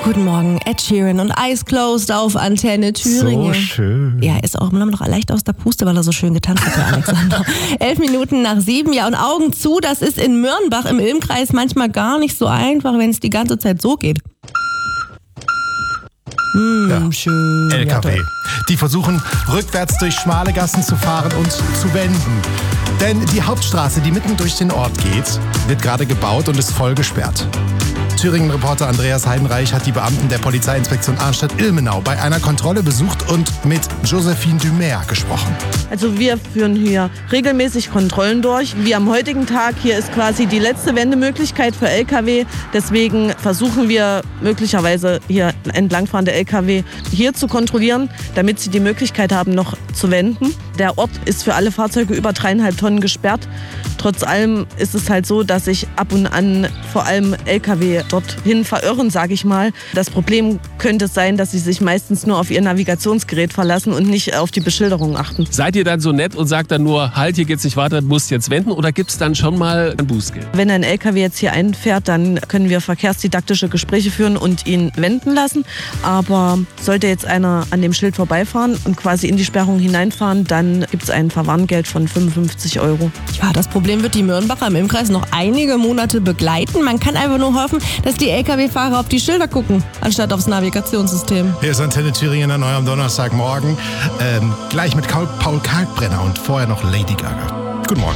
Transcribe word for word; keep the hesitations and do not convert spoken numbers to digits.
Guten Morgen, Ed Sheeran und Eyes Closed auf Antenne Thüringen. So schön. Ja, ist auch noch leicht aus der Puste, weil er so schön getanzt hat, der Alexander. Elf Minuten nach sieben, ja, und Augen zu, das ist in Mürnbach im Ilmkreis manchmal gar nicht so einfach, wenn es die ganze Zeit so geht. Mmh, Ja. schön. L K W. Ja, Die versuchen, rückwärts durch schmale Gassen zu fahren und zu wenden. Denn die Hauptstraße, die mitten durch den Ort geht, wird gerade gebaut und ist voll gesperrt. Thüringen-Reporter Andreas Heidenreich hat die Beamten der Polizeiinspektion Arnstadt-Ilmenau bei einer Kontrolle besucht und mit Josephine Dumer gesprochen. Also wir führen hier regelmäßig Kontrollen durch. Wie am heutigen Tag, hier ist quasi die letzte Wendemöglichkeit für L K W. Deswegen versuchen wir möglicherweise hier entlangfahrende L K W hier zu kontrollieren, damit sie die Möglichkeit haben, noch zu wenden. Der Ort ist für alle Fahrzeuge über dreieinhalb Tonnen gesperrt. Trotz allem ist es halt so, dass sich ab und an vor allem L K W dorthin verirren, sage ich mal. Das Problem könnte sein, dass sie sich meistens nur auf ihr Navigationsgerät verlassen und nicht auf die Beschilderung achten. Seid ihr dann so nett und sagt dann nur, halt, hier geht's nicht weiter, musst jetzt wenden, oder gibt es dann schon mal ein Bußgeld? Wenn ein L K W jetzt hier einfährt, dann können wir verkehrsdidaktische Gespräche führen und ihn wenden lassen. Aber sollte jetzt einer an dem Schild vorbeifahren und quasi in die Sperrung hineinfahren, dann gibt es ein Verwarngeld von fünfundfünfzig Euro. Ja, das Problem wird die Mürnbacher im Ilmkreis noch einige Monate begleiten. Man kann einfach nur hoffen, dass die L K W-Fahrer auf die Schilder gucken, anstatt aufs Navigationssystem. Hier ist Antenne Thüringen neu am Donnerstagmorgen. Ähm, gleich mit Paul Kalkbrenner und vorher noch Lady Gaga. Guten Morgen.